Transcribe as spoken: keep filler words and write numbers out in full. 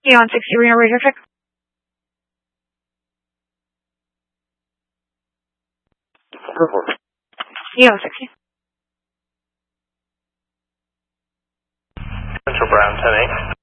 Eon sixty Reno radio check. Report. Eon sixty. Central Brown ten eight.